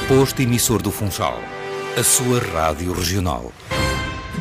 Posto emissor do Funchal, a sua rádio regional.